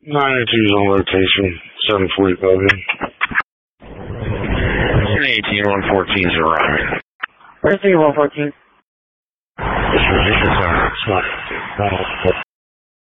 982's on location, 740 18, 114's arriving. Where's the 114? It's